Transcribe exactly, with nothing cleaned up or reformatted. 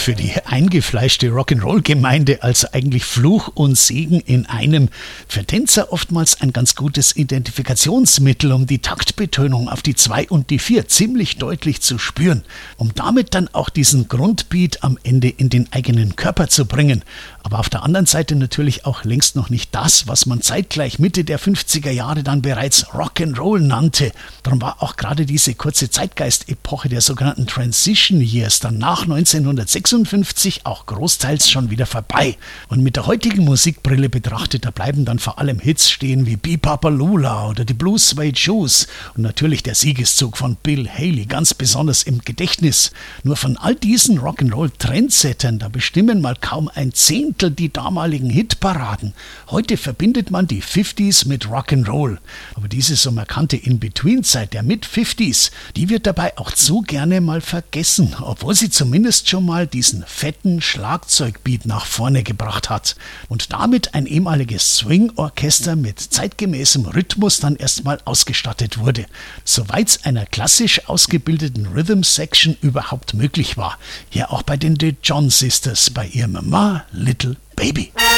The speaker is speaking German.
für die eingefleischte Rock'n'Roll-Gemeinde also eigentlich Fluch und Segen in einem. Für Tänzer oftmals ein ganz gutes Identifikationsmittel, um die Taktbetonung auf die zwei und die vier ziemlich deutlich zu spüren, um damit dann auch diesen Grundbeat am Ende in den eigenen Körper zu bringen. Aber auf der anderen Seite natürlich auch längst noch nicht das, was man zeitgleich Mitte der fünfziger Jahre dann bereits Rock'n'Roll nannte. Darum war auch gerade diese kurze Zeitgeist-Epoche der sogenannten Transition Years dann nach neunzehnhundertsechsundfünfzig auch großteils schon wieder vorbei. Und mit der heutigen Musikbrille betrachtet, da bleiben dann vor allem Hits stehen wie Be-Papa-Lula oder die Blue Suede Shoes und natürlich der Siegeszug von Bill Haley ganz besonders im Gedächtnis. Nur von all diesen Rock'n'Roll-Trendsettern, da bestimmen mal kaum ein Zehntel die damaligen Hitparaden. Heute verbindet man die fünfziger mit Rock'n'Roll. Aber diese so markante In-Between-Zeit der Mid-fünfziger, die wird dabei auch zu gerne mal vergessen, obwohl sie zumindest schon mal diesen fetten Schlagzeugbeat nach vorne gebracht hat und damit ein ehemaliges Swing-Orchester mit zeitgemäßem Rhythmus dann erstmal ausgestattet wurde, soweit einer klassisch ausgebildeten Rhythm-Section überhaupt möglich war. Ja, auch bei den The John Sisters bei ihrem My Little Baby.